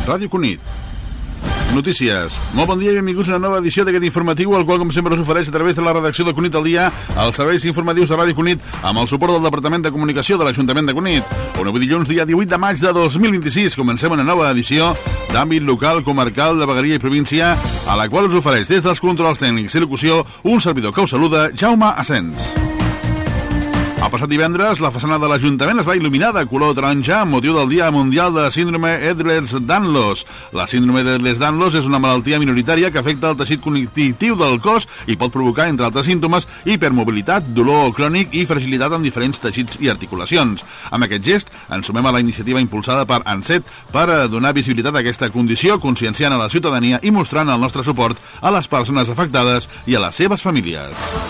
Ràdio Cunit. Notícies. Molt bon dia i benvinguts a una nova edició d'aquest informatiu, el qual, com sempre, us ofereix a través de la redacció de Cunit al dia, els serveis informatius de Ràdio Cunit, amb el suport del Departament de Comunicació de l'Ajuntament de Cunit. Avui dilluns, dia 18 de maig de 2026, comencem una nova edició d'àmbit local, comarcal, de vegueria i província, a la qual us ofereix des dels controls tècnics i locució un servidor que us saluda, Jaume Asens. El passat divendres, la façana de l'Ajuntament es va il·luminar de color taronja amb motiu del Dia Mundial de Síndrome Ehlers-Danlos. La síndrome d'Ehlers-Danlos és una malaltia minoritària que afecta el teixit connectiu del cos i pot provocar, entre altres símptomes, hipermobilitat, dolor crònic i fragilitat en diferents teixits i articulacions. Amb aquest gest, ens sumem a la iniciativa impulsada per ANSET per donar visibilitat a aquesta condició, conscienciant a la ciutadania i mostrant el nostre suport a les persones afectades i a les seves famílies.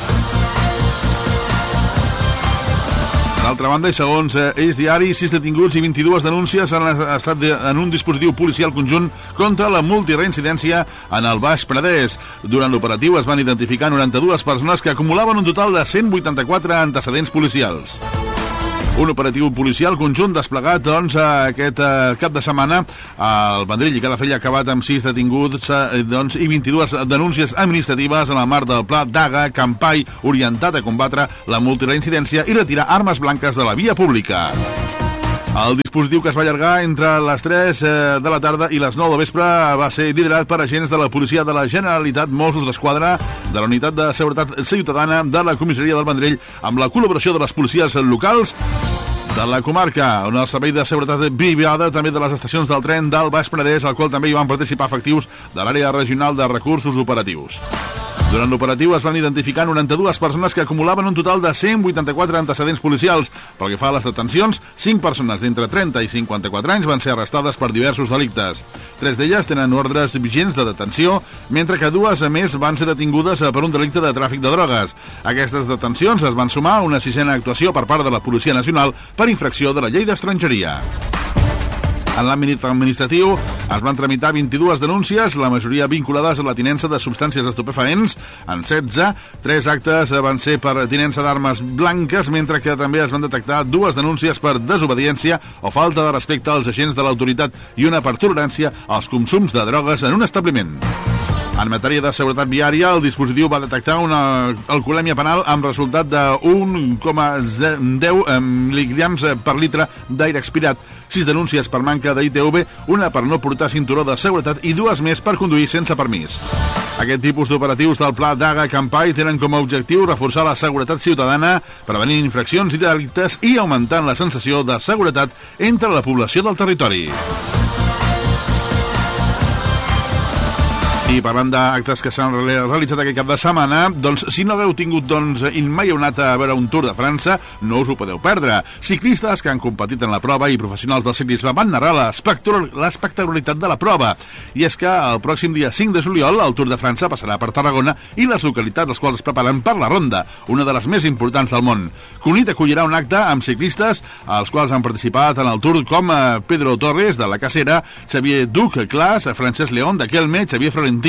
D'altra banda, i segons Eix Diari, 6 detinguts i 22 denúncies han estat en un dispositiu policial conjunt contra la multireincidència en el Baix Penedès. Durant l'operatiu es van identificar 92 persones que acumulaven un total de 184 antecedents policials. Un operatiu policial conjunt desplegat aquest cap de setmana al Vendrell i Calafell ha acabat amb 6 detinguts i 22 denúncies administratives en el marc del Pla Daga Campai orientat a combatre la multireincidència i retirar armes blanques de la via pública. El dispositiu que es va allargar entre les 3 de la tarda i les 9 del vespre va ser liderat per agents de la Policia de la Generalitat, Mossos d'Esquadra, de la Unitat de Seguretat Ciutadana de la Comissaria del Vendrell, amb la col·laboració de les policies locals de la comarca, on el Servei de Seguretat Privada, també de les estacions del tren del Baix Penedès, al qual també hi van participar efectius de l'àrea regional de recursos operatius. Durant l'operatiu es van identificar 92 persones que acumulaven un total de 184 antecedents policials. Pel que fa a les detencions, 5 persones d'entre 30 i 54 anys van ser arrestades per diversos delictes. 3 d'elles tenen ordres vigents de detenció, mentre que 2 més van ser detingudes per un delicte de tràfic de drogues. Aquestes detencions es van sumar a una 6a actuació per part de la Policia Nacional per infracció de la llei d'estrangeria. En l'àmbit administratiu es van tramitar 22 denúncies, la majoria vinculades a la tinença de substàncies estupefaents. En 16, 3 actes van ser per tinença d'armes blanques, mentre que també es van detectar 2 denúncies per desobediència o falta de respecte als agents de l'autoritat i una per tolerància als consums de drogues en un establiment. En matèria de seguretat viària, el dispositiu va detectar una alcoholèmia penal amb resultat de 1,10 mil·ligrams per litre d'aire expirat, 6 denúncies per manca d'ITV, una per no portar cinturó de seguretat i 2 més per conduir sense permís. Aquest tipus d'operatius del Pla Daga Campai tenen com a objectiu reforçar la seguretat ciutadana, prevenir infraccions i delictes i augmentant la sensació de seguretat entre la població del territori. I parlant d'actes que s'han realitzat aquest cap de setmana, doncs si no hagueu tingut i mai heu anat a veure un Tour de França, no us ho podeu perdre. Ciclistes que han competit en la prova i professionals del ciclisme van narrar l'espectacularitat de la prova. I és que el pròxim dia 5 de juliol el Tour de França passarà per Tarragona i les localitats les quals es preparen per la Ronda, una de les més importants del món. Cunit acollirà un acte amb ciclistes als quals han participat en el Tour com Pedro Torres de la Casera, Xavier Duc Clas, Francesc León de Kelme, Xavier Florencio,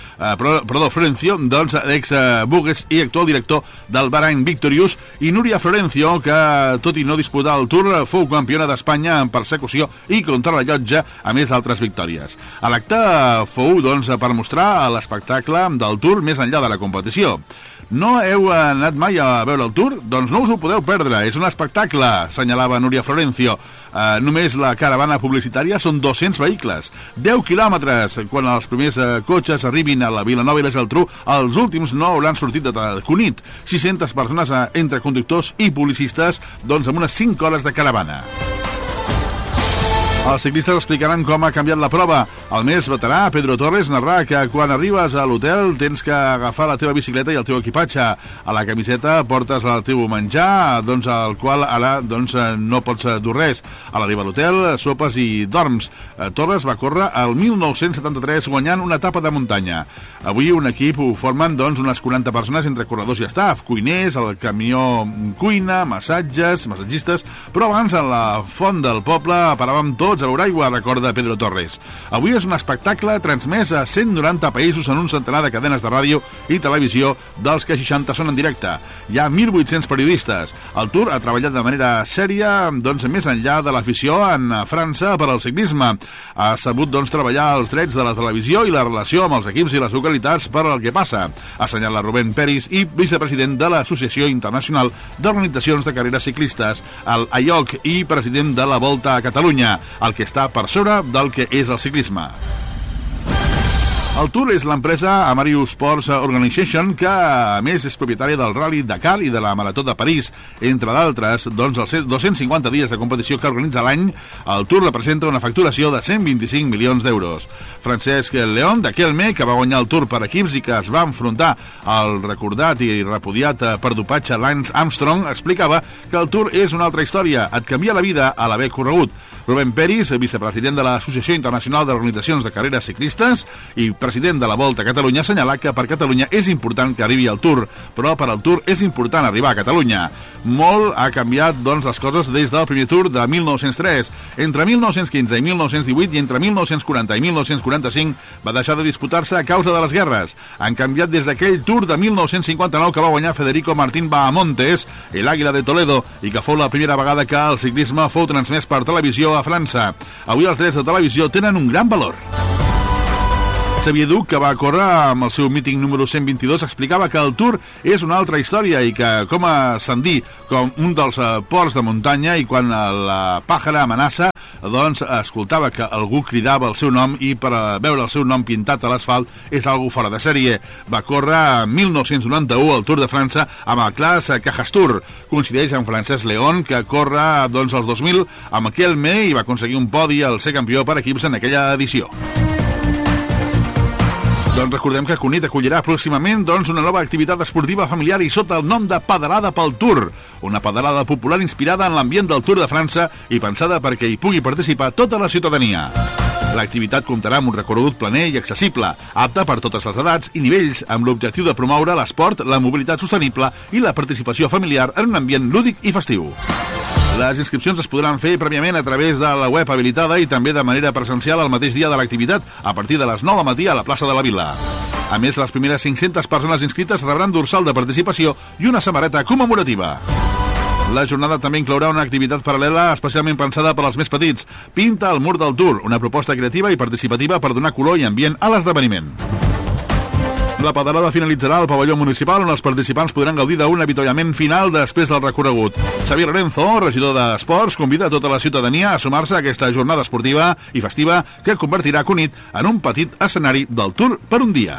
ex-Bugues i actual director del Bahrain Victorious, i Núria Florencio, que, tot i no disputar el Tour, fou campiona d'Espanya en persecució i contrarellotge, a més d'altres victòries. A l'acte fou, per mostrar l'espectacle del Tour més enllà de la competició. No heu anat mai a veure el Tour? Doncs no us ho podeu perdre, és un espectacle, assenyalava Núria Florencio. Només la caravana publicitària són 200 vehicles, 10 quilòmetres. Quan els primers cotxes arribin a la Vilanova i la Geltrú, els últims no hauran sortit de Cunit. 600 persones entre conductors i policistes, amb unes 5 hores de caravana. Els ciclistes explicaran com ha canviat la prova. El més veterà, Pedro Torres, narrà que quan arribes a l'hotel tens que agafar la teva bicicleta i el teu equipatge. A la camiseta portes el teu menjar, al qual ara no pots dur res. A l'arribar a l'hotel, sopes i dorms. Torres va córrer el 1973 guanyant una etapa de muntanya. Avui un equip ho formen unes 40 persones entre corredors i staff, cuiners, el camió cuina, massatgistes, però abans a la font del poble paràvem tots pots beure aigua, recorda Pedro Torres. Avui és un espectacle transmès a 190 països en un centenar de cadenes de ràdio i televisió, dels que 60 són en directe. Hi ha 1.800 periodistes. El Tour ha treballat de manera sèria, més enllà de l'afició en França per al ciclisme. Ha sabut, treballar els drets de la televisió i la relació amb els equips i les localitats per al que passa. Assenyala Rubén Peris, i vicepresident de l'Associació Internacional d'Organitzacions de Carreres Ciclistes, el AIOC, i president de la Volta a Catalunya, el que està per sobre del que és el ciclisme. El Tour és l'empresa Amarius Sports Organization, que a més és propietària del Rally Dakar i de la Marató de París, entre d'altres. Els 250 dies de competició que organitza l'any, el Tour representa una facturació de 125 milions d'euros. Francesc León, de Kelme, que va guanyar el Tour per equips i que es va enfrontar al recordat i repudiat per dopatge Lance Armstrong, explicava que el Tour és una altra història, et canvia la vida a l'haver corregut. Rubén Peris, vicepresident de l'Associació Internacional d'Organitzacions de Carreres Ciclistes i president de la Volta a Catalunya, assenyala que per Catalunya és important que arribi al Tour, però per al Tour és important arribar a Catalunya. Molt ha canviat, les coses des del primer Tour de 1903. Entre 1915 i 1918 i entre 1940 i 1945 va deixar de disputar-se a causa de les guerres. Han canviat des d'aquell Tour de 1959 que va guanyar Federico Martín Bahamontes, el Àguila de Toledo, i que fou la primera vegada que el ciclisme fou transmès per televisió a França. Avui els drets de televisió tenen un gran valor. Xavier Duc, que va córrer amb el seu míting número 122, explicava que el Tour és una altra història i que, com a Sandí, com un dels ports de muntanya, i quan la pàjara amenaça, escoltava que algú cridava el seu nom, i per veure el seu nom pintat a l'asfalt és algo fora de sèrie. Va córrer en 1991 el Tour de França amb el Clas Cajastur. Coincideix amb Francesc León, que corre el 2000 amb Kelme i va aconseguir un podi al ser campió per equips en aquella edició. Recordem que Cunit acollirà pròximament una nova activitat esportiva familiar i sota el nom de Pedalada pel Tour. Una pedalada popular inspirada en l'ambient del Tour de França i pensada perquè hi pugui participar tota la ciutadania. L'activitat comptarà amb un recorregut planer i accessible, apte per totes les edats i nivells, amb l'objectiu de promoure l'esport, la mobilitat sostenible i la participació familiar en un ambient lúdic i festiu. Les inscripcions es podran fer prèviament a través de la web habilitada i també de manera presencial el mateix dia de l'activitat, a partir de les 9 del matí a la plaça de la Vila. A més, les primeres 500 persones inscrites rebran dorsal de participació i una samarreta commemorativa. La jornada també inclourà una activitat paral·lela especialment pensada per als més petits. Pinta el mur del Tour, una proposta creativa i participativa per donar color i ambient a l'esdeveniment. La pedalada finalitzarà al pavelló municipal, on els participants podran gaudir d'un avituallament final després del recorregut. Xavier Lorenzo, regidor d'Esports, convida tota la ciutadania a sumar-se a aquesta jornada esportiva i festiva que convertirà Cunit en un petit escenari del Tour per un dia.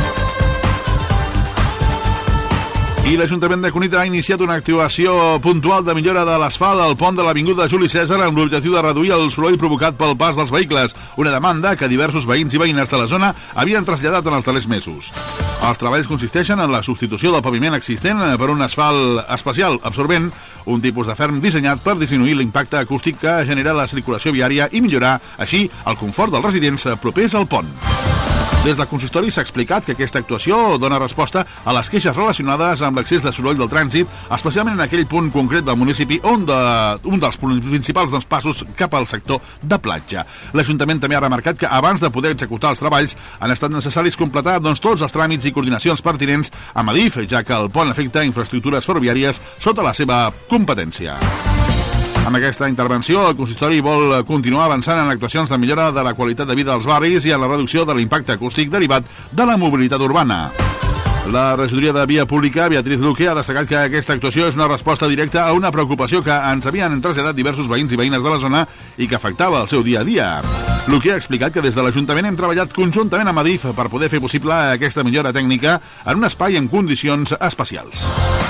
I l'Ajuntament de Cunit ha iniciat una actuació puntual de millora de l'asfalt al pont de l'Avinguda Juli Cèsar amb l'objectiu de reduir el soroll provocat pel pas dels vehicles, una demanda que diversos veïns i veïnes de la zona havien traslladat en els darrers mesos. Els treballs consisteixen en la substitució del paviment existent per un asfalt especial absorbent, un tipus de ferm dissenyat per disminuir l'impacte acústic que genera la circulació viària i millorar, així, el confort dels residents propers al pont. Des del consistori s'ha explicat que aquesta actuació dona resposta a les queixes relacionades amb l'accés de soroll del trànsit, especialment en aquell punt concret del municipi on un dels principals passos cap al sector de platja. L'Ajuntament també ha remarcat que abans de poder executar els treballs han estat necessaris completar tots els tràmits i coordinacions pertinents amb Adif, ja que el pont afecta infraestructures ferroviàries sota la seva competència. Amb aquesta intervenció, el consistori vol continuar avançant en actuacions de millora de la qualitat de vida dels barris i en la reducció de l'impacte acústic derivat de la mobilitat urbana. La regidoria de Via Pública, Beatriz Luque, ha destacat que aquesta actuació és una resposta directa a una preocupació que ens havien traslladat diversos veïns i veïnes de la zona i que afectava el seu dia a dia. Luque ha explicat que des de l'Ajuntament hem treballat conjuntament amb Adif per poder fer possible aquesta millora tècnica en un espai en condicions especials.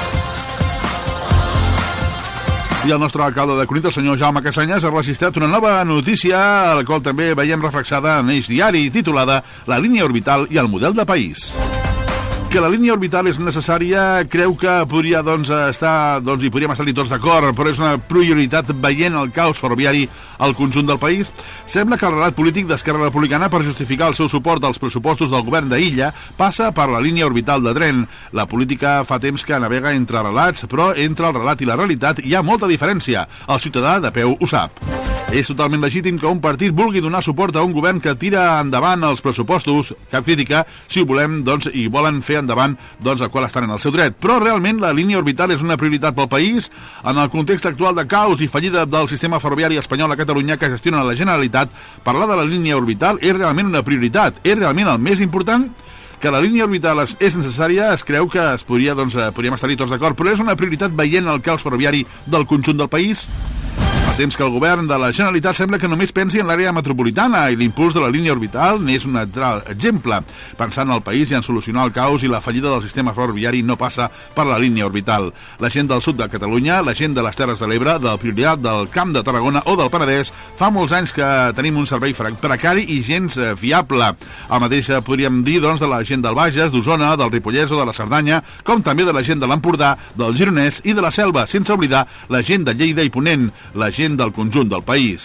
I el nostre alcalde de Cunit, el senyor Jaume Casanyes, ha registrat una nova notícia, a la qual també veiem reflexada en Eix Diari, titulada La línia orbital i el model de país. Que la línia orbital és necessària, creu que podria hi podríem estar-hi tots d'acord, però és una prioritat veient el caos ferroviari al conjunt del país? Sembla que el relat polític d'Esquerra Republicana per justificar el seu suport als pressupostos del govern d'Illa passa per la línia orbital de tren. La política fa temps que navega entre relats, però entre el relat i la realitat hi ha molta diferència. El ciutadà de peu ho sap. És totalment legítim que un partit vulgui donar suport a un govern que tira endavant els pressupostos, cap crítica, si ho volem, i volen fer endavant, el qual estan en el seu dret. Però realment la línia orbital és una prioritat pel país? En el context actual de caos i fallida del sistema ferroviari espanyol a Catalunya que gestiona la Generalitat, parlar de la línia orbital és realment una prioritat? És realment el més important? Que la línia orbital és necessària, es creu que podríem estar-hi tots d'acord, però és una prioritat veient el caos ferroviari del conjunt del país? Fa temps que el govern de la Generalitat sembla que només pensi en l'àrea metropolitana i l'impuls de la línia orbital n'és un altre exemple. Pensant en el país i en solucionar el caos i la fallida del sistema ferroviari no passa per la línia orbital. La gent del sud de Catalunya, la gent de les Terres de l'Ebre, del Priorat, del Camp de Tarragona o del Penedès, fa molts anys que tenim un servei precari i gens fiable. El mateix podríem dir de la gent del Bages, d'Osona, del Ripollès o de la Cerdanya, com també de la gent de l'Empordà, del Gironès i de la Selva, sense oblidar la gent de Lleida i Ponent, la gent del conjunt del país.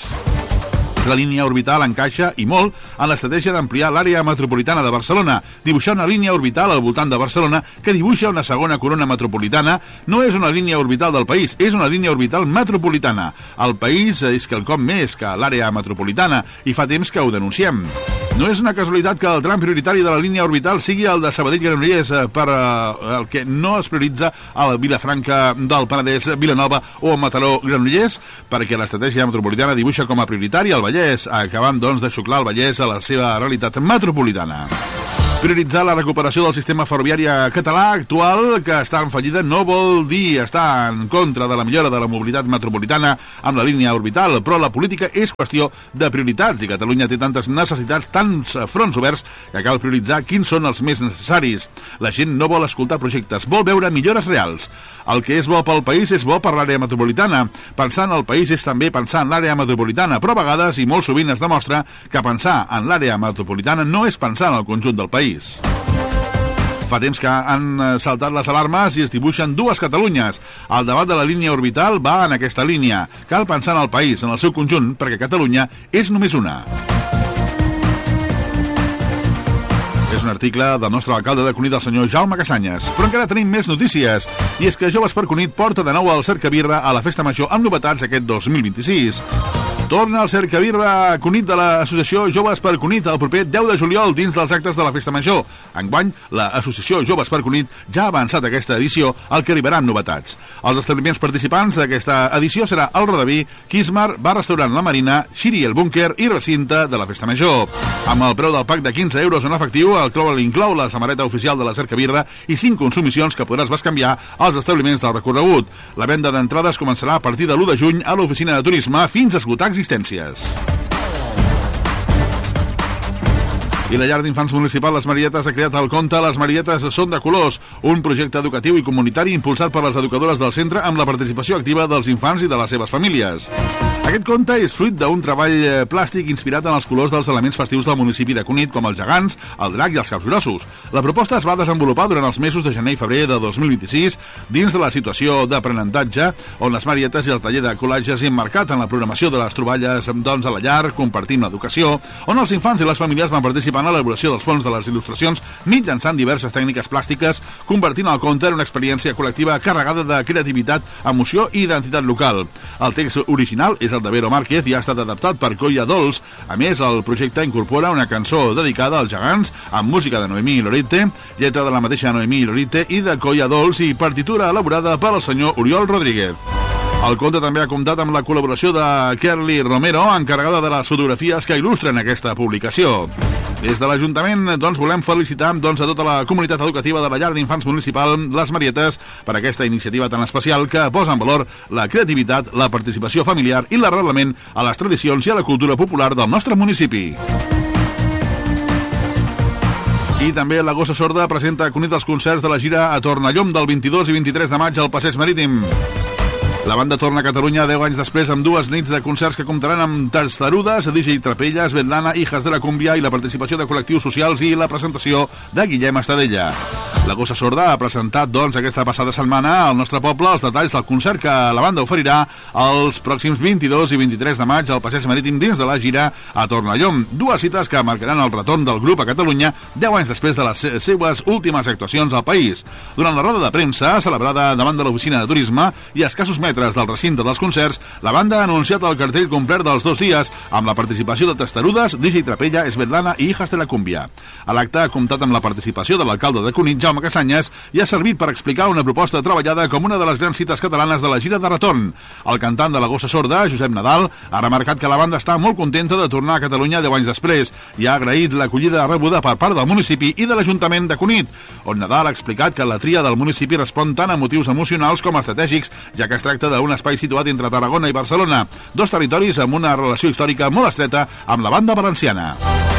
La línia orbital encaixa, i molt, en l'estratègia d'ampliar l'àrea metropolitana de Barcelona. Dibuixar una línia orbital al voltant de Barcelona que dibuixa una segona corona metropolitana no és una línia orbital del país, és una línia orbital metropolitana. El país és quelcom més que l'àrea metropolitana i fa temps que ho denunciem. No és una casualitat que el tram prioritari de la línia orbital sigui el de Sabadell-Granollers, per el que no es prioritza a Vilafranca del Penedès, Vilanova o Mataró-Granollers, perquè l'estratègia metropolitana dibuixa com a prioritari el Vallès, acabant de xuclar el Vallès a la seva realitat metropolitana. Prioritzar la recuperació del sistema ferroviari català actual, que està en fallida, no vol dir estar en contra de la millora de la mobilitat metropolitana amb la línia orbital, però la política és qüestió de prioritats i Catalunya té tantes necessitats, tants fronts oberts, que cal prioritzar quins són els més necessaris. La gent no vol escoltar projectes, vol veure millores reals. El que és bo pel país és bo per l'àrea metropolitana. Pensar en el país és també pensar en l'àrea metropolitana, però a vegades i molt sovint es demostra que pensar en l'àrea metropolitana no és pensar en el conjunt del país. Fa temps que han saltat les alarmes i es dibuixen dues Catalunyes. El debat de la línia orbital va en aquesta línia. Cal pensar en el país, en el seu conjunt, perquè Catalunya és només una. És un article del nostre alcalde de Cunit, el senyor Jaume Casanyes. Però encara tenim més notícies. I és que Joves per Cunit porta de nou el Cercabirra a la Festa Major amb novetats aquest 2026. Torna el Cercabirra Cunit de l'Associació Joves per Cunit el proper 10 de juliol dins dels actes de la Festa Major. Enguany, l'Associació Joves per Cunit ja ha avançat aquesta edició, al que arribaran novetats. Els establiments participants d'aquesta edició serà el Rodaví, Quismar, Bar Restaurant La Marina, Xiri el Búnquer i Recinte de la Festa Major. Amb el preu del pack de 15 euros en efectiu, el club inclou la samarreta oficial de la Cercabirra i 5 consumicions que podràs bescanviar als establiments del recorregut. La venda d'entrades començarà a partir de l'1 de juny a l'oficina de turisme fins a esgotar existències. I la llar d'infants municipal Les Marietes ha creat el conte Les Marietes són de colors, un projecte educatiu i comunitari impulsat per les educadores del centre amb la participació activa dels infants i de les seves famílies. Aquest conte és fruit d'un treball plàstic inspirat en els colors dels elements festius del municipi de Cunit, com els gegants, el drac i els caps grossos. La proposta es va desenvolupar durant els mesos de gener i febrer de 2026 dins de la situació d'aprenentatge, on Les Marietes i el taller de col·latge s'han emmarcat en la programació de les troballes a la llar, compartint l'educació, on els infants i les famílies van participar en l'elaboració dels fons de les il·lustracions mitjançant diverses tècniques plàstiques, convertint el conte en una experiència col·lectiva carregada de creativitat, emoció i identitat local. El text original és el de Vero Márquez i ha estat adaptat per Colla Dolls. A més, el projecte incorpora una cançó dedicada als gegants, amb música de Noemí Lorite, lletra de la mateixa Noemí Lorite i de Colla Dolls i partitura elaborada per el senyor Oriol Rodríguez. El conte també ha comptat amb la col·laboració de Kerly Romero, encarregada de les fotografies que il·lustren aquesta publicació. Des de l'Ajuntament volem felicitar a tota la comunitat educativa de la llar d'infants municipal Les Marietes per aquesta iniciativa tan especial que posa en valor la creativitat, la participació familiar i l'arrelament a les tradicions i a la cultura popular del nostre municipi. I també la Gossa Sorda presenta a Cunit els concerts de la gira a Tornallom del 22 i 23 de maig al Passeig Marítim. La banda torna a Catalunya 10 anys després amb 2 nits de concerts que comptaran amb Tastarudes, DJ Trapelles, Betlana, Hijas de la Cúmbia i la participació de col·lectius socials i la presentació de Guillem Estadella. La Gossa Sorda ha presentat, aquesta passada setmana al nostre poble els detalls del concert que la banda oferirà els pròxims 22 i 23 de maig al Passeig Marítim dins de la gira a Tornallom. Dues cites que marcaran el retorn del grup a Catalunya 10 anys després de les seues últimes actuacions al país. Durant la roda de premsa, celebrada davant de l'oficina de turisme i a escassos metres del recinte dels concerts, la banda ha anunciat el cartell complet dels 2 dies amb la participació de Testarudes, DJ Trapella, Svetlana i Hijas de la Cumbia. A l'acte ha comptat amb la participació de l'alcalde de Cunit, Jaume Casanyes, i ha servit per explicar una proposta treballada com una de les grans cites catalanes de la gira de retorn. El cantant de la Gossa Sorda, Josep Nadal, ha remarcat que la banda està molt contenta de tornar a Catalunya 10 anys després i ha agraït l'acollida rebuda per part del municipi i de l'Ajuntament de Cunit, on Nadal ha explicat que la tria del municipi respon tant a motius emocionals com estratègics, ja que es tracta d'un espai situat entre Tarragona i Barcelona, 2 territoris amb una relació històrica molt estreta amb la banda valenciana.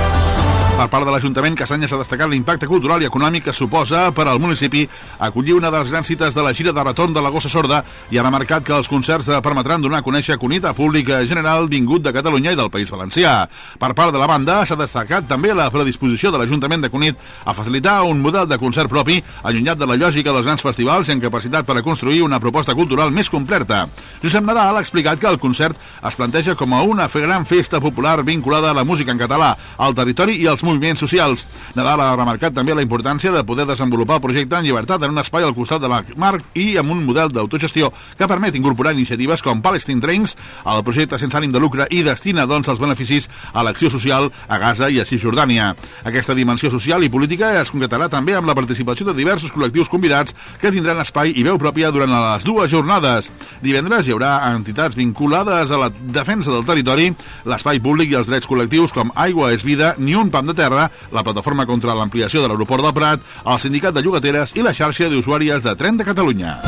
Per part de l'Ajuntament, Casanyes ha destacat l'impacte cultural i econòmic que suposa per al municipi acollir una de les grans cites de la gira de retorn de la Gossa Sorda i ha remarcat que els concerts permetran donar a conèixer Cunit a públic general vingut de Catalunya i del País Valencià. Per part de la banda, s'ha destacat també la predisposició de l'Ajuntament de Cunit a facilitar un model de concert propi, allunyat de la lògica dels grans festivals i en capacitat per a construir una proposta cultural més completa. Josep Nadal ha explicat que el concert es planteja com a una gran festa popular vinculada a la música en català, al territori i als moviments socials. Nadal ha remarcat també la importància de poder desenvolupar el projecte en llibertat en un espai al costat de la mar i amb un model d'autogestió que permet incorporar iniciatives com Palestine Trains, el projecte sense ànim de lucre i destina, els beneficis a l'acció social a Gaza i a Cisjordània. Aquesta dimensió social i política es concretarà també amb la participació de diversos col·lectius convidats que tindran espai i veu pròpia durant les 2 jornades. Divendres hi haurà entitats vinculades a la defensa del territori, l'espai públic i els drets col·lectius com Aigua és Vida, Ni un pam de terra, la plataforma contra l'ampliació de l'aeroport del Prat, el sindicat de llogateres i la xarxa d'usuàries de tren de Catalunya.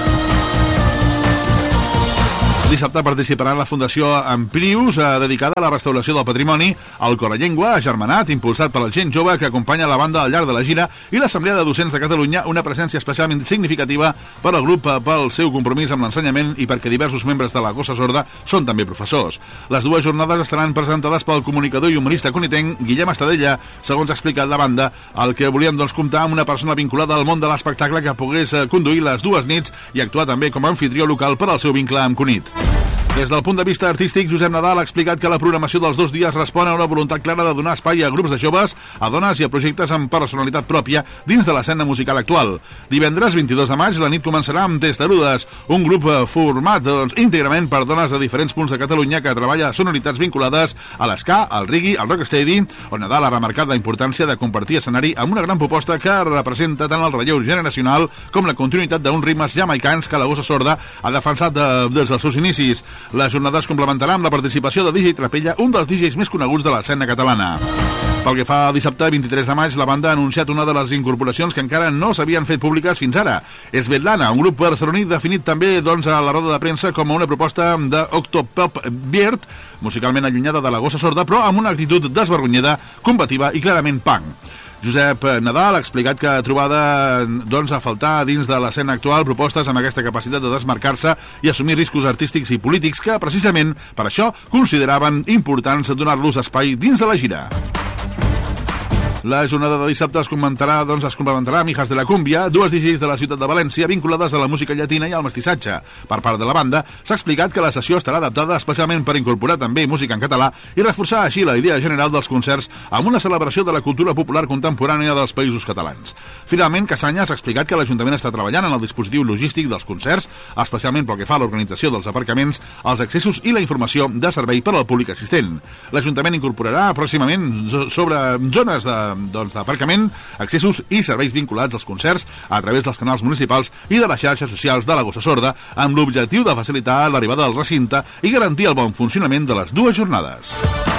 Dissabte participarà en la Fundació Amprius, dedicada a la restauració del patrimoni, el Correllengua, agermanat, impulsat per la gent jove que acompanya la banda al llarg de la gira, i l'Assemblea de Docents de Catalunya, una presència especialment significativa per al grup pel seu compromís amb l'ensenyament i perquè diversos membres de la Gossa Sorda són també professors. Les 2 jornades estaran presentades pel comunicador i humorista conitenc Guillem Estadella. Segons ha explicat la banda, el que volien comptar amb una persona vinculada al món de l'espectacle que pogués conduir les 2 nits i actuar també com a anfitrió local per al seu vincle amb Cunit. Des del punt de vista artístic, Josep Nadal ha explicat que la programació dels 2 dies respon a una voluntat clara de donar espai a grups de joves, a dones i a projectes amb personalitat pròpia dins de l'escena musical actual. Divendres, 22 de maig, la nit començarà amb Testarudes, un grup format íntegrament per dones de diferents punts de Catalunya que treballa sonoritats vinculades a l'esca, al reggae, al rocksteady, on Nadal ha remarcat la importància de compartir escenari amb una gran proposta que representa tant el relleu generacional com la continuïtat d'uns ritmes jamaicans que la Gossa Sorda ha defensat des dels seus inicis. La jornada es complementarà amb la participació de DJ Trapella, un dels DJs més coneguts de l'escena catalana. Pel que fa al dissabte 23 de maig, la banda ha anunciat una de les incorporacions que encara no s'havien fet públiques fins ara. Svetlana, un grup barceloní definit també a la roda de premsa com a una proposta d'Octopop Beard, musicalment allunyada de la Gossa Sorda, però amb una actitud desvergonyida, combativa i clarament punk. Josep Nadal ha explicat que ha trobada a faltar dins de l'escena actual propostes amb aquesta capacitat de desmarcar-se i assumir riscos artístics i polítics que, precisament, per això, consideraven importants donar-los espai dins de la gira. La jornada de dissabte es complementarà amb Hijas de la Cumbia, 2 DJs de la ciutat de València vinculades a la música llatina i al mestissatge. Per part de la banda, s'ha explicat que la sessió estarà adaptada especialment per incorporar també música en català i reforçar així la idea general dels concerts amb una celebració de la cultura popular contemporània dels països catalans. Finalment, Casanyes ha explicat que l'Ajuntament està treballant en el dispositiu logístic dels concerts, especialment pel que fa a l'organització dels aparcaments, els accessos i la informació de servei per al públic assistent. L'Ajuntament incorporarà pròximament sobre zones d'aparcament, accessos i serveis vinculats als concerts a través dels canals municipals i de les xarxes socials de la Gossa Sorda amb l'objectiu de facilitar l'arribada del recinte i garantir el bon funcionament de les 2 jornades.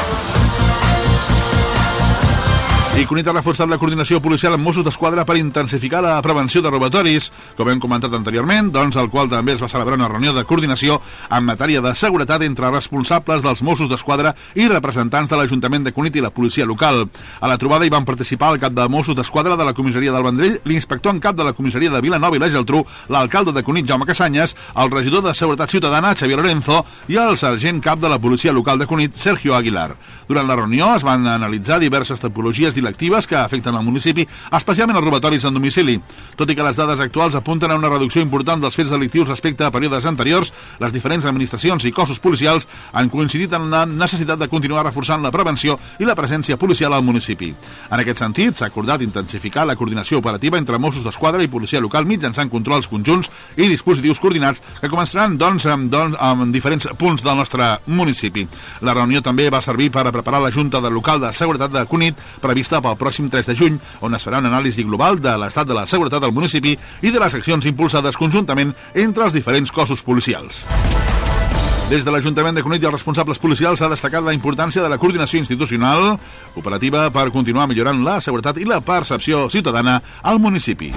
I Cunit ha reforçat la coordinació policial amb Mossos d'Esquadra per intensificar la prevenció de robatoris, com hem comentat anteriorment, al qual també es va celebrar una reunió de coordinació en matèria de seguretat entre responsables dels Mossos d'Esquadra i representants de l'Ajuntament de Cunit i la policia local. A la trobada hi van participar el cap de Mossos d'Esquadra de la comissaria del Vendrell, l'inspector en cap de la comissaria de Vilanova i la Geltrú, l'alcalde de Cunit, Jaume Casanyes, el regidor de Seguretat Ciutadana, Xavier Lorenzo, i el sergent cap de la policia local de Cunit, Sergio Aguilar. Durant la reunió es van analitzar diverses tipologies delictives que afecten el municipi, especialment els robatoris en domicili. Tot i que les dades actuals apunten a una reducció important dels fets delictius respecte a períodes anteriors, les diferents administracions i cossos policials han coincidit en la necessitat de continuar reforçant la prevenció i la presència policial al municipi. En aquest sentit, s'ha acordat intensificar la coordinació operativa entre Mossos d'Esquadra i policia local mitjançant controls conjunts i dispositius coordinats que començaran en diferents punts del nostre municipi. La reunió també va servir per a preparar la Junta de Local de Seguretat de Cunit prevista pel pròxim 3 de juny, on es farà una anàlisi global de l'estat de la seguretat del municipi i de les accions impulsades conjuntament entre els diferents cossos policials. Des de l'Ajuntament de Cunit i els responsables policials s'ha destacat la importància de la coordinació institucional operativa per continuar millorant la seguretat i la percepció ciutadana al municipi.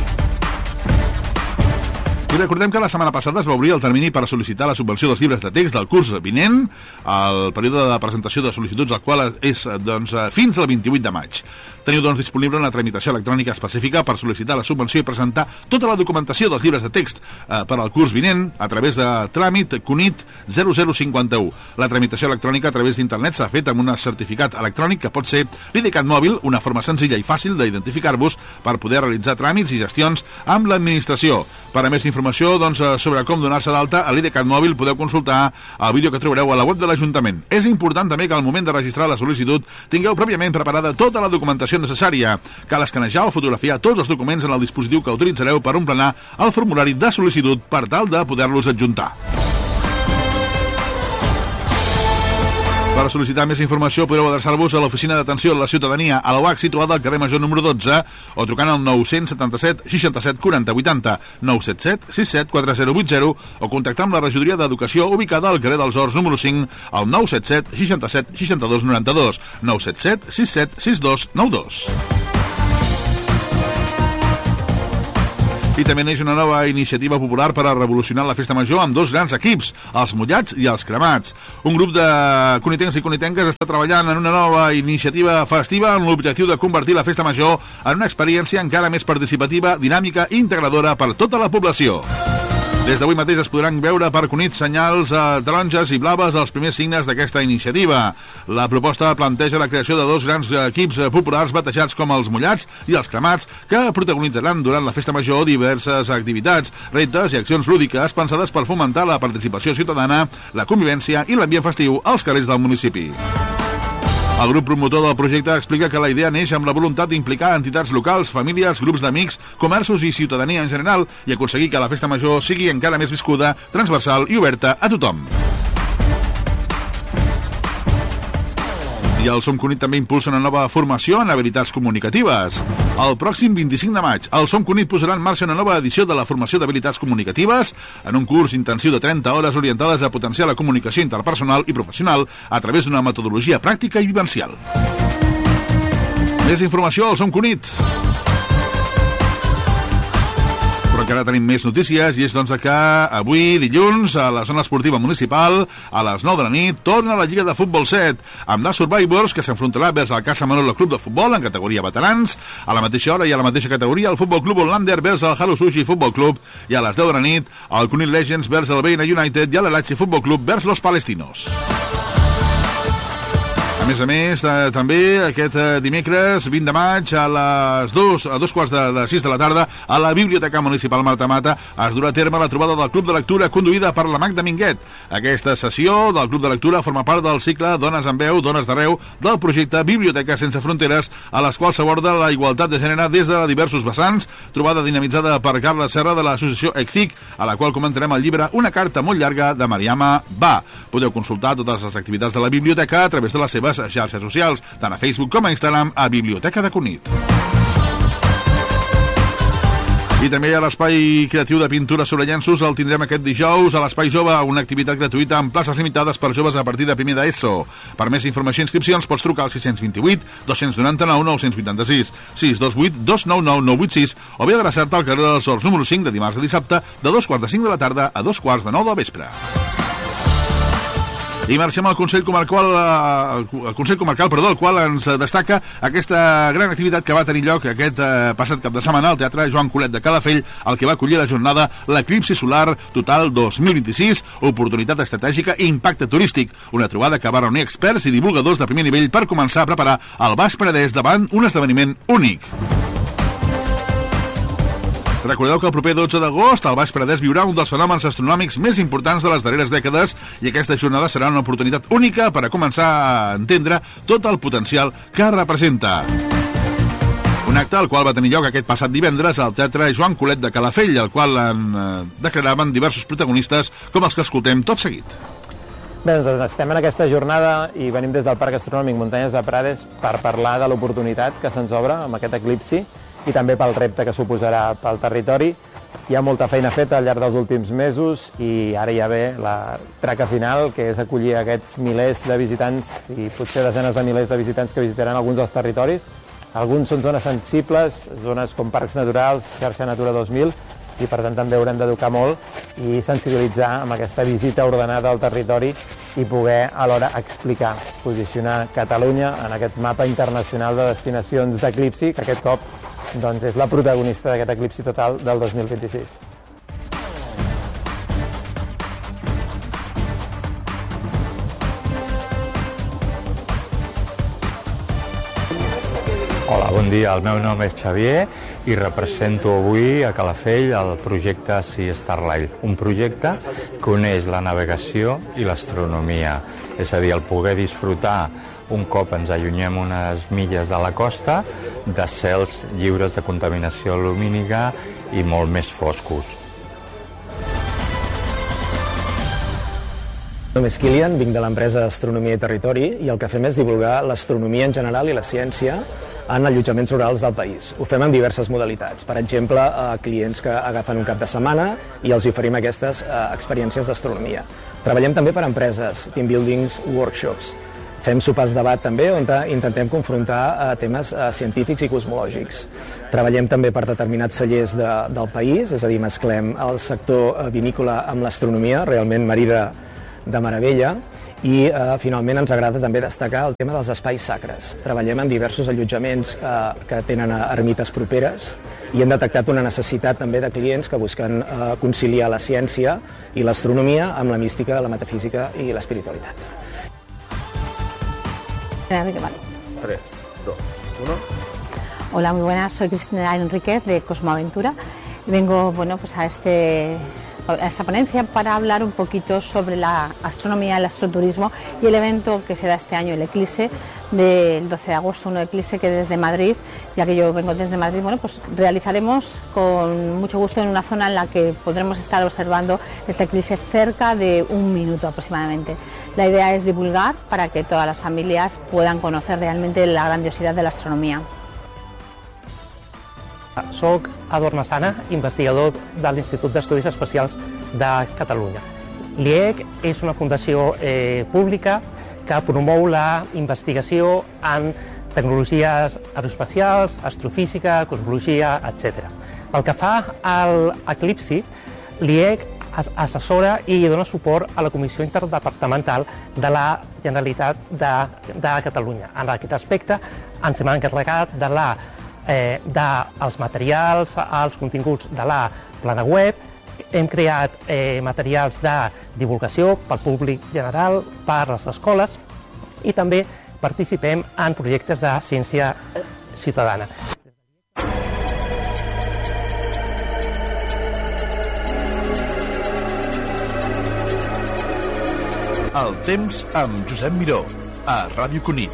I recordem que la setmana passada es va obrir el termini per sol·licitar la subvenció dels llibres de text del curs vinent, el període de presentació de sol·licituds, el qual és fins al 28 de maig. Teniu disponible una tramitació electrònica específica per sol·licitar la subvenció i presentar tota la documentació dels llibres de text per al curs vinent a través de tràmit CUNIT 0051. La tramitació electrònica a través d'internet s'ha fet amb un certificat electrònic que pot ser l'IDCAT mòbil, una forma senzilla i fàcil d'identificar-vos per poder realitzar tràmits i gestions amb l'administració. Per a més informació sobre com donar-se d'alta a l'IDCAT mòbil podeu consultar el vídeo que trobareu a la web de l'Ajuntament. És important també que al moment de registrar la sol·licitud tingueu pròpiament preparada tota la documentació necessària. Cal escanejar o fotografiar tots els documents en el dispositiu que utilitzareu per omplenar el formulari de sol·licitud per tal de poder-los adjuntar. Per sol·licitar més informació podeu adreçar-vos a l'Oficina d'Atenció a la Ciutadania a l'UAC situada al carrer Major número 12 o trucant al 977 67 40 80 977 67 4080 o contactar amb la regidoria d'Educació ubicada al carrer dels Horts número 5 al 977 67 62 92 977 67 62 92. I també neix una nova iniciativa popular per a revolucionar la festa major amb dos grans equips, els mullats i els cremats. Un grup de cunitencs i cunitenques està treballant en una nova iniciativa festiva amb l'objectiu de convertir la festa major en una experiència encara més participativa, dinàmica i integradora per tota la població. Des d'avui mateix es podran veure per Cunit senyals taronges i blaves als primers signes d'aquesta iniciativa. La proposta planteja la creació de dos grans equips populars batejats com els mullats i els cremats que protagonitzaran durant la festa major diverses activitats, reptes i accions lúdiques pensades per fomentar la participació ciutadana, la convivència i l'ambient festiu als carrers del municipi. El grup promotor del projecte explica que la idea neix amb la voluntat d'implicar entitats locals, famílies, grups d'amics, comerços i ciutadania en general i aconseguir que la festa major sigui encara més viscuda, transversal i oberta a tothom. I el Som Cunit també impulsa una nova formació en habilitats comunicatives. El pròxim 25 de maig, el Som Cunit posarà en marxa una nova edició de la formació d'habilitats comunicatives en un curs intensiu de 30 hores orientades a potenciar la comunicació interpersonal i professional a través d'una metodologia pràctica i vivencial. Més informació al Som Cunit. Però encara tenim més notícies i és que avui, dilluns, a la zona esportiva municipal, a les 9 de la nit, torna la Lliga de Futbol 7, amb la Survivors, que s'enfrontarà vers el Casa Manolo Club de Futbol en categoria veterans, a la mateixa hora i a la mateixa categoria el Futbol Club Hollander vers el Halo Sushi Futbol Club i a les 10 de la nit el Cunit Legends vers el Beina United i l'Elachi Futbol Club vers los Palestinos. A més, també aquest dimecres 20 de maig a dos quarts de 6 de la tarda a la Biblioteca Municipal Marta Mata es durà a terme la trobada del Club de Lectura conduïda per la Magda Minguet. Aquesta sessió del Club de Lectura forma part del cicle Dones en Veu, Dones d'Arreu del projecte Biblioteca Sense Fronteres, a les quals s'aborda la igualtat de gènere des de diversos vessants, trobada dinamitzada per Carla Serra de l'associació ECCIC, a la qual comentarem el llibre Una carta molt llarga de Mariama Ba. Podeu consultar totes les activitats de la biblioteca a través de les seves xarxes socials, tant a Facebook com a Instagram, a Biblioteca de Cunit. I també a l'Espai Creatiu de Pintura sobre Llenços el tindrem aquest dijous a l'Espai Jove, una activitat gratuïta amb places limitades per joves a partir de primer d'ESO. Per més informació i inscripcions pots trucar al 628 299 986 628 299 986 o bé adreçar-te al carrer dels Horts número 5 de dimarts a dissabte de 2:45 de la tarda a 2:45 del vespre. I marxem al Consell Comarcal, el qual ens destaca aquesta gran activitat que va tenir lloc aquest passat cap de setmana al Teatre Joan Colet de Calafell, el que va acollir la jornada l'Eclipsi Solar Total 2026, oportunitat estratègica i impacte turístic. Una trobada que va reunir experts i divulgadors de primer nivell per començar a preparar el Baix Penedès davant un esdeveniment únic. Recordeu que el proper 12 d'agost el Baix Penedès viurà un dels fenòmens astronòmics més importants de les darreres dècades i aquesta jornada serà una oportunitat única per a començar a entendre tot el potencial que representa. Un acte al qual va tenir lloc aquest passat divendres al Teatre Joan Colet de Calafell, al qual declaraven diversos protagonistes com els que escoltem tot seguit. Bé, doncs estem en aquesta jornada i venim des del Parc Astronòmic Muntanyes de Prades per parlar de l'oportunitat que se'ns obre amb aquest eclipsi i també pel repte que suposarà pel territori. Hi ha molta feina feta al llarg dels últims mesos i ara ja ve la traca final, que és acollir aquests milers de visitants i potser desenes de milers de visitants que visitaran alguns dels territoris. Alguns són zones sensibles, zones com parcs naturals, xarxa Natura 2000, i per tant també haurem d'educar molt i sensibilitzar amb aquesta visita ordenada al territori i poder alhora explicar, posicionar Catalunya en aquest mapa internacional de destinacions d'eclipsi, que aquest cop doncs, és la protagonista d'aquest eclipsi total del 2026. Hola, bon dia. El meu nom és Xavier i represento avui a Calafell el projecte Sea Starlight, un projecte que uneix la navegació i l'astronomia, és a dir, el poder disfrutar un cop ens allunyem unes milles de la costa de cels lliures de contaminació lumínica i molt més foscos. Meu nom és Kilian, vinc de l'empresa Astronomia i Territori i el que fem és divulgar l'astronomia en general i la ciència en allotjaments rurals del país. Ho fem en diverses modalitats. Per exemple, a clients que agafen un cap de setmana i els oferim aquestes experiències d'astronomia. Treballem també per empreses, team buildings, workshops. Fem sopars de debat també on intentem confrontar temes científics i cosmològics. Treballem també per determinats cellers del país, és a dir, mesclem el sector vinícola amb l'astronomia, realment marida de meravella, i finalment ens agrada també destacar el tema dels espais sacres. Treballem en diversos allotjaments que tenen ermites properes i hem detectat una necessitat també de clients que busquen conciliar la ciència i l'astronomia amb la mística, la metafísica i l'espiritualitat. 3, 2, 1. Hola, muy buenas. Soy Cristina Enríquez de Cosmoaventura. Vengo a esta ponencia para hablar un poquito sobre la astronomía, el astroturismo y el evento que se da este año, el eclipse del 12 de agosto, un eclipse que desde Madrid, ya que yo vengo desde Madrid, realizaremos con mucho gusto en una zona en la que podremos estar observando este eclipse cerca de 1 minuto aproximadamente. La idea es divulgar para que todas las familias puedan conocer realmente la grandiosidad de la astronomía. Soc Ador Massana, investigador de l'Institut d'Estudis Espacials de Catalunya. L'IEC és una fundació pública que promou la investigació en tecnologies aeroespacials, astrofísica, cosmologia, etc. Pel que fa a l'eclipsi, l'IEC assessora i dona suport a la Comissió Interdepartamental de la Generalitat de Catalunya. En aquest aspecte ens hem encarregat dels materials, els continguts de la plana web, hem creat materials de divulgació pel públic general, per les escoles i també participem en projectes de ciència ciutadana. El temps amb Josep Miró, a Ràdio Cunit.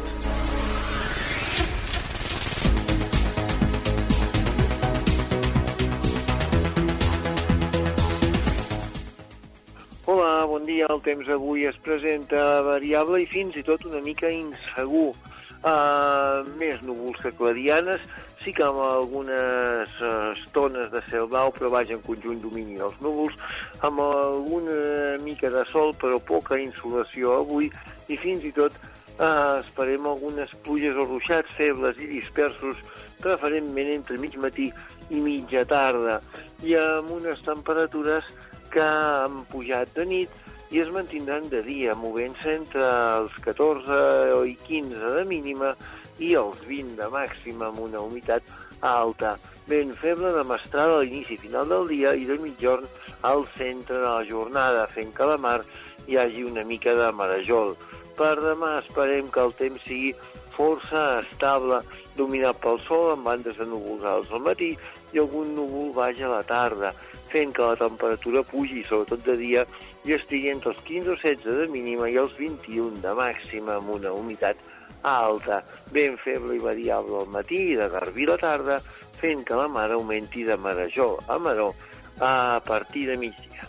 Hola, bon dia. El temps avui es presenta variable i fins i tot una mica insegur. Més núvols que clarianes, sí que amb algunes estones de cel blau, però vaja, en conjunt domini dels núvols, amb alguna mica de sol, però poca insolació avui, i fins i tot esperem algunes pluges o ruixats febles i dispersos, preferentment entre mig matí i mitja tarda, i amb unes temperatures que han pujat de nit i es mantindran de dia, movent-se entre els 14 i 15 de mínima i els 20 de màxima, amb una humitat alta. Vent feble de mestrada a l'inici final del dia i de mitjorn al centre de la jornada, fent que a la mar hi hagi una mica de marejol. Per demà esperem que el temps sigui força estable, dominat pel sol amb bandes de núvols alts al matí i algun núvol baix a la tarda, fent que la temperatura pugi, sobretot de dia, i estigui entre els 15 o 16 de mínima i els 21 de màxima, amb una humitat alta. Vent feble i variable al matí i de garbí a la tarda, fent que la mar augmenti de marejol a maror a partir de migdia.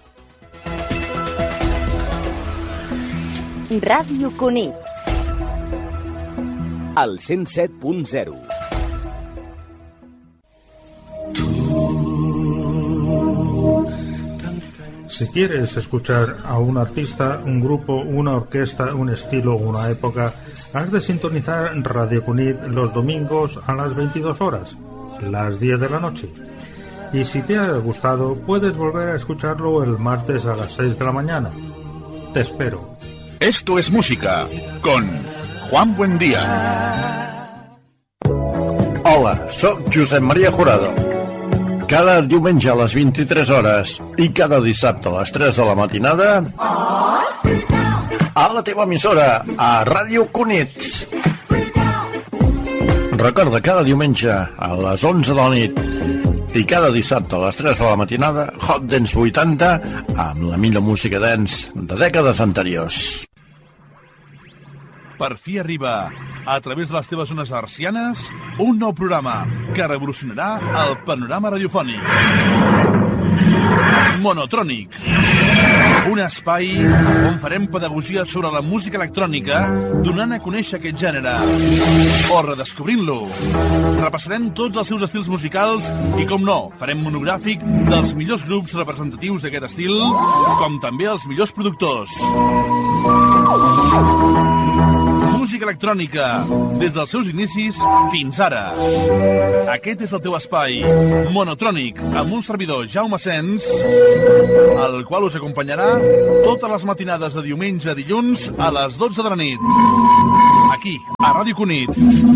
Ràdio Cunit, al 107.0. Si quieres escuchar a un artista, un grupo, una orquesta, un estilo o una época, has de sintonizar Radio Cunit los domingos a las 22 horas, las 10 de la noche. Y si te ha gustado, puedes volver a escucharlo el martes a las 6 de la mañana. Te espero. Esto es música, con Juan Buendía. Hola, soc Josep Maria Jurado. Cada diumenge a les 23 hores i cada dissabte a les 3 de la matinada a la teva emissora, a Ràdio Cunit. Recorda, cada diumenge a les 11 de la nit i cada dissabte a les 3 de la matinada, Hot Dance 80 amb la millor música dance de dècades anteriors. Per fi arriba, a través de les teves zones hertzianes, un nou programa que revolucionarà el panorama radiofònic. Monotrònic. Un espai on farem pedagogia sobre la música electrònica, donant a conèixer aquest gènere o redescobrint-lo. Repassarem tots els seus estils musicals i, com no, farem monogràfic dels millors grups representatius d'aquest estil, com també els millors productors. Música electrònica, des dels seus inicis fins ara. Aquest és el teu espai, Monotrònic, amb un servidor, Jaume Sens, el qual us acompanyarà totes les matinades de diumenge a dilluns a les 12 de la nit. Aquí, a Ràdio Cunit.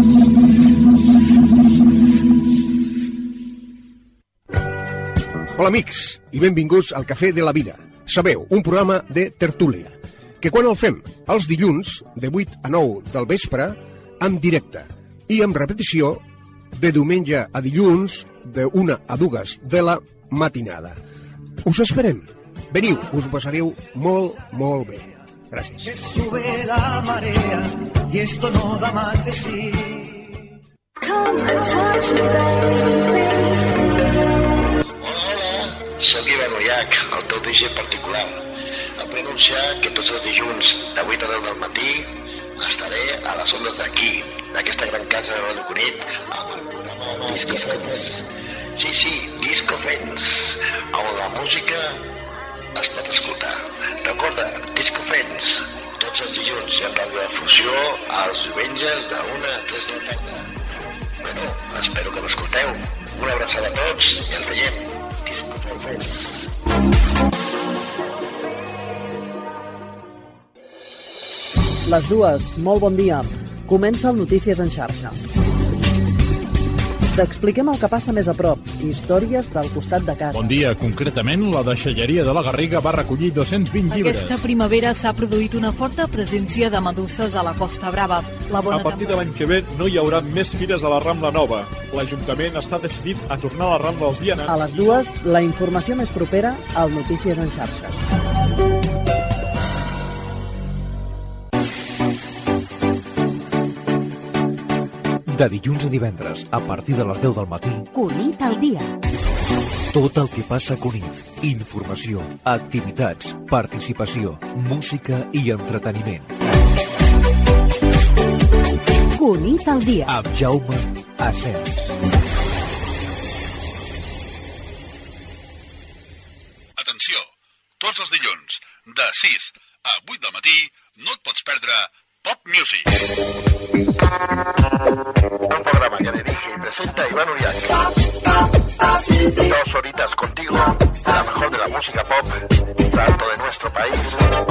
Hola, amics, i benvinguts al Cafè de la Vida. Sabeu, un programa de tertúlia, que quan el fem els dilluns de 8 a 9 del vespre en directe i amb repetició de diumenge a dilluns de 1 a 2 de la matinada. Us esperem. Veniu, us ho passareu molt, molt bé. Gràcies. Que sube la marea y esto no da más de sí. Come and touch me, baby. Hola, soc Ivan Oyac, el teu DJ particular. Vull anunciar que tots els dilluns de 8 a 10 del matí estaré a les ondes d'aquí, d'aquesta gran casa de Ràdio Cunit, amb el programa Disco Fens. Sí, Disco Fens, on la música es pot escoltar. Recorda, Disco Fens, tots els dilluns i en canvi de fusió, els diumenges de 1 a 3 de la tarda. Bueno, espero que m'escolteu. Una abraçada a tots i ens veiem. Disco Fens. Les dues, molt bon dia. Comença el Notícies en xarxa. T'expliquem el que passa més a prop, històries del costat de casa. Bon dia. Concretament, la deixalleria de la Garriga va recollir 220 llibres. Aquesta primavera s'ha produït una forta presència de meduses a la Costa Brava. A partir de l'any que ve no hi haurà més fires a la Rambla Nova. L'Ajuntament està decidit a tornar a la Rambla dels Vianants. A les dues, la informació més propera al Notícies en xarxa. De dilluns a divendres, a partir de les 10 del matí... Cunit al dia. Tot el que passa a Cunit. Informació, activitats, participació, música i entreteniment. Cunit al dia. Amb Jaume Asens. Atenció, tots els dilluns, de 6 a 8 del matí, no et pots perdre Pop Music. Un programa que dirige y presenta Iván Uriac. 2 horitas contigo, la mejor de la música pop, tanto de nuestro país